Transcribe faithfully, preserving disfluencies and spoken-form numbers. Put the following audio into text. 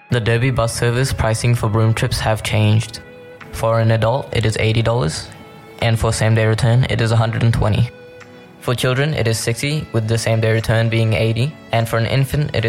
The Derby bus service pricing for Broome trips have changed. For an adult, it is eighty dollars, and for same-day return, it is one hundred twenty dollars. For children, it is sixty dollars, with the same-day return being eighty dollars, and for an infant, it is